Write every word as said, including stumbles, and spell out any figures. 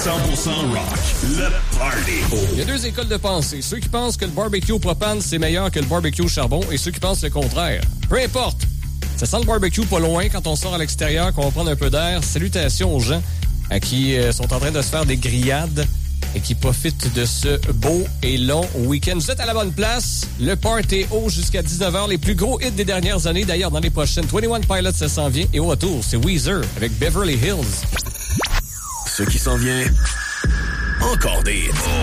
cent pour cent rock. Le Party. Il y a deux écoles de pensée. Ceux qui pensent que le barbecue au propane, c'est meilleur que le barbecue au charbon et ceux qui pensent le contraire. Peu importe. Ça sent le barbecue pas loin quand on sort à l'extérieur, qu'on va prendre un peu d'air. Salutations aux gens à qui euh, sont en train de se faire des grillades et qui profitent de ce beau et long week-end. Vous êtes à la bonne place. Le Party haut jusqu'à dix-neuf heures. Les plus gros hits des dernières années. D'ailleurs, dans les prochaines, vingt et un Pilots, ça s'en vient. Et au retour, c'est Weezer avec Beverly Hills. Ce qui s'en vient, encore des hits.